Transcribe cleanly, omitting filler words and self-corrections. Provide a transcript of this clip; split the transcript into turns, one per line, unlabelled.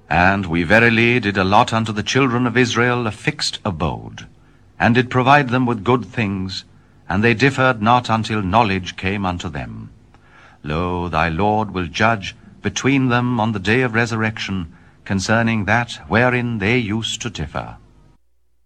And we verily did allot unto the children of Israel a fixed abode, and did provide them with good things, and they differed not until knowledge came unto them. Lo, thy Lord will judge between them on the day of resurrection concerning that wherein they used to differ.